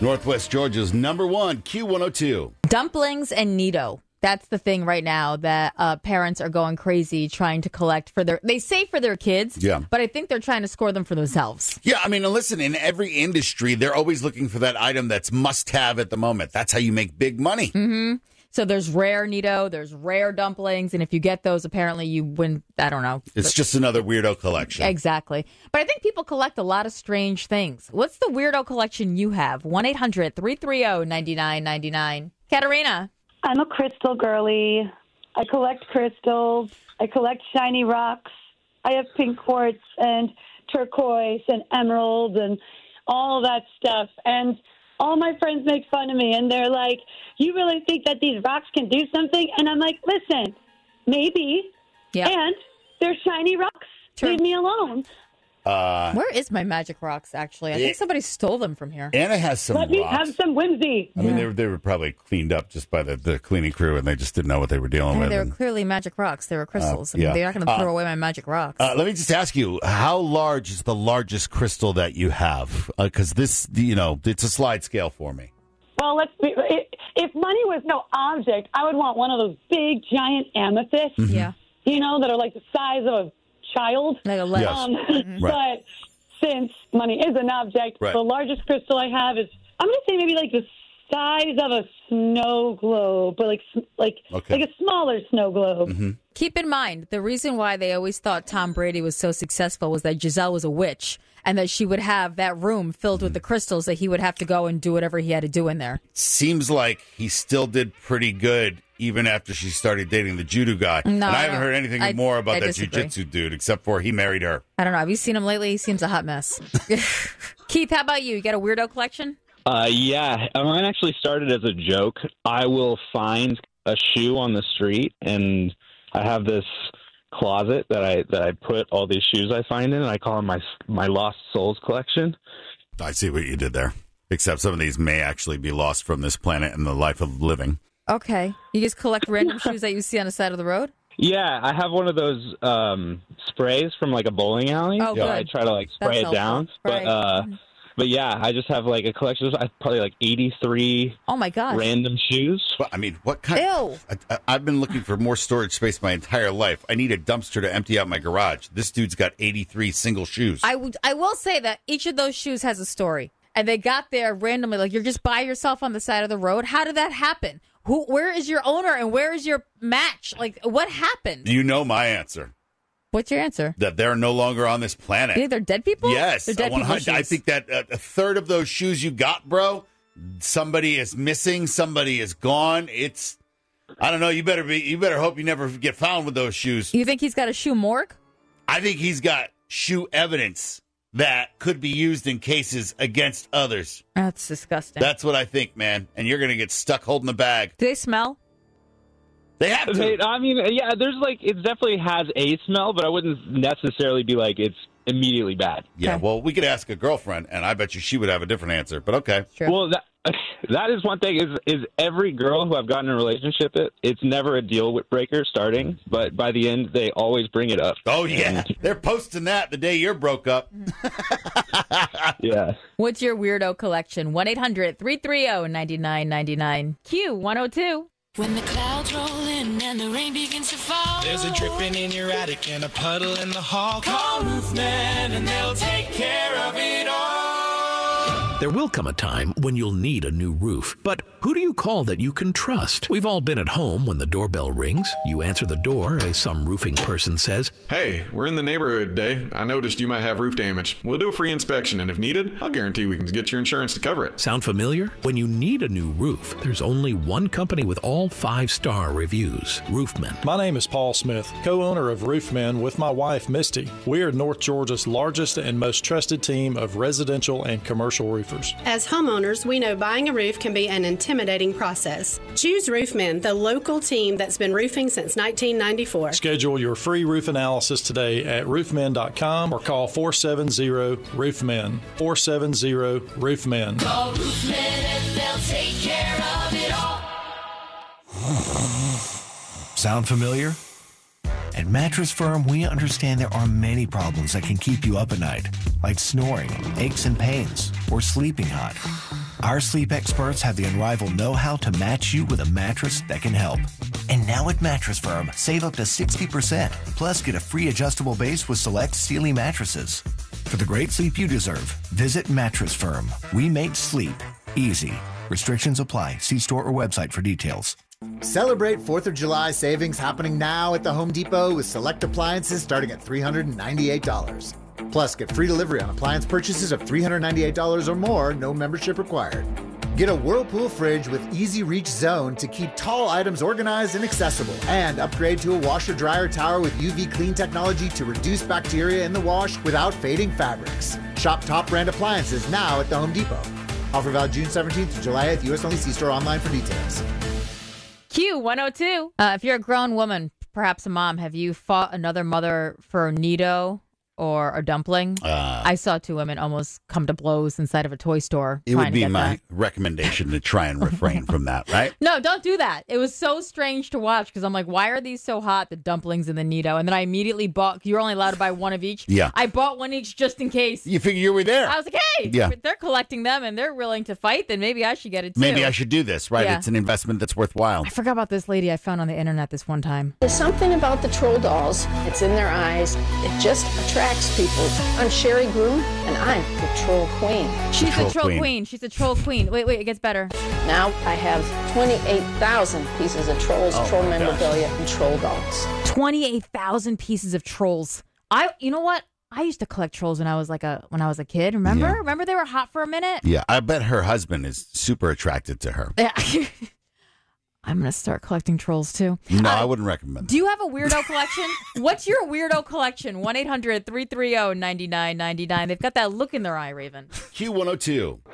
Northwest Georgia's number one, Q102. Dumplings and Nido. That's the thing right now that parents are going crazy trying to collect for they say for their kids, but I think they're trying to score them for themselves. Yeah, I mean, listen, in every industry, they're always looking for that item that's must-have at the moment. That's how you make big money. Mm-hmm. So there's rare Nido, there's rare dumplings, and if you get those, apparently you win, I don't know. It's just another weirdo collection. Exactly. But I think people collect a lot of strange things. What's the weirdo collection you have? 1-800-330-9999. Katerina. I'm a crystal girly. I collect crystals. I collect shiny rocks. I have pink quartz and turquoise and emerald and all that stuff. And all my friends make fun of me, and they're like, you really think that these rocks can do something? And I'm like, listen, maybe. Yeah. And they're shiny rocks. True. Leave me alone. Where is my magic rocks, actually? I think somebody stole them from here. Anna has some Let me rocks. have some whimsy. I mean, they were probably cleaned up just by the cleaning crew, and they just didn't know what they were dealing with. They were clearly magic rocks. They were crystals. yeah. They're not going to throw away my magic rocks. Let me just ask you, how large is the largest crystal that you have? Because this, it's a slide scale for me. Well, if money was no object, I would want one of those big, giant amethysts, Yeah. That are like the size of a child. Like a lead. Yes. But since money is an object, Right. the largest crystal I have is, I'm going to say maybe like the size of a snow globe, but like a smaller snow globe. Mm-hmm. Keep in mind, the reason why they always thought Tom Brady was so successful was that Giselle was a witch and that she would have that room filled with the crystals that he would have to go and do whatever he had to do in there. Seems like he still did pretty good even after she started dating the judo guy. No, and I haven't heard anything more about that disagree. jiu-jitsu dude except for he married her. I don't know. Have you seen him lately? He seems a hot mess. Keith, how about you? You got a weirdo collection? Yeah. Mine actually started as a joke. I will find a shoe on the street, and I have this closet that I put all these shoes I find in, and I call them my Lost Souls collection. I see what you did there. Except some of these may actually be lost from this planet and the life of living. Okay. You just collect random shoes that you see on the side of the road? Yeah, I have one of those sprays from like a bowling alley. Oh, good. I try to like spray That's it down. helpful. But yeah, I just have like a collection of probably like 83 Oh my gosh. random shoes. Well, I mean, what kind? Ew. I've been looking for more storage space my entire life. I need a dumpster to empty out my garage. This dude's got 83 single shoes. I will say that each of those shoes has a story. And they got there randomly, like you're just by yourself on the side of the road. How did that happen? Where is your owner and where is your match? Like, what happened? You know my answer. What's your answer? That they're no longer on this planet. You think they're dead people? Yes. They're dead people's shoes. I think that a third of those shoes you got, bro, somebody is missing, somebody is gone. It's, I don't know, you better hope you never get found with those shoes. You think he's got a shoe morgue? I think he's got shoe evidence that could be used in cases against others. That's disgusting. That's what I think, man. And you're going to get stuck holding the bag. Do they smell? They have to. I mean, yeah, there's like, it definitely has a smell, but I wouldn't necessarily be like it's immediately bad. Yeah, Okay. well, we could ask a girlfriend, and I bet you she would have a different answer, but okay. True. Well, that is one thing is every girl who I've gotten in a relationship, it's never a deal breaker starting, but by the end, they always bring it up. Oh, yeah. They're posting that the day you're broke up. Yeah. What's your weirdo collection? 1-800-330-9999. Q102. When the clouds roll in and the rain begins to fall, There's a dripping in your attic and a puddle in the hall. Call Roofman and they'll take care of it all. There will come a time when you'll need a new roof. But who do you call that you can trust? We've all been at home when the doorbell rings. You answer the door as some roofing person says, Hey, we're in the neighborhood today. I noticed you might have roof damage. We'll do a free inspection, and if needed, I'll guarantee we can get your insurance to cover it. sound familiar? When you need a new roof, there's only one company with all 5-star reviews, Roofmen. My name is Paul Smith, co-owner of Roofmen with my wife, Misty. We are North Georgia's largest and most trusted team of residential and commercial roofers. As homeowners, we know buying a roof can be an intimidating process. Choose Roofmen, the local team that's been roofing since 1994. Schedule your free roof analysis today at roofmen.com or call 470-ROOFMEN. 470-ROOFMEN. call Roofman and they'll take care of it all. Sound familiar? At Mattress Firm, we understand there are many problems that can keep you up at night, like snoring, aches and pains, or sleeping hot. Our sleep experts have the unrivaled know-how to match you with a mattress that can help. And now at Mattress Firm, save up to 60%. Plus, get a free adjustable base with select Sealy mattresses. For the great sleep you deserve, visit Mattress Firm. We make sleep easy. Restrictions apply. See store or website for details. Celebrate 4th of July savings happening now at the Home Depot with select appliances starting at $398. Plus, get free delivery on appliance purchases of $398 or more, no membership required. Get a Whirlpool fridge with Easy Reach Zone to keep tall items organized and accessible. And upgrade to a washer-dryer tower with UV clean technology to reduce bacteria in the wash without fading fabrics. Shop top brand appliances now at the Home Depot. Offer valid June 17th to July 8th. U.S. only. See store online for details. Q102. If you're a grown woman, perhaps a mom, have you fought another mother for a Neato or a dumpling? I saw two women almost come to blows inside of a toy store. It would be my recommendation to try and refrain from that, right? No, don't do that. It was so strange to watch because I'm like, why are these so hot, the dumplings and the Neato? And then I immediately bought, you're only allowed to buy one of each. Yeah. I bought one each just in case. You figure you were there. I was like, hey, if they're collecting them and they're willing to fight, then maybe I should get it too. Maybe I should do this, right? Yeah. It's an investment that's worthwhile. I forgot about this lady I found on the internet this one time. There's something about the troll dolls. It's in their eyes. It just attracts people. I'm Sherry Groom, and I'm the Troll Queen. She's a troll queen. She's a troll queen. Wait, it gets better. Now I have 28,000 pieces of trolls, troll memorabilia, and troll dolls. 28,000 pieces of trolls. You know what? I used to collect trolls when I was a kid. Remember? Yeah. Remember they were hot for a minute? Yeah, I bet her husband is super attracted to her. Yeah. I'm going to start collecting trolls, too. No, I wouldn't recommend Do you have a weirdo collection? What's your weirdo collection? 1-800-330-9999. They've got that look in their eye, Raven. Q102.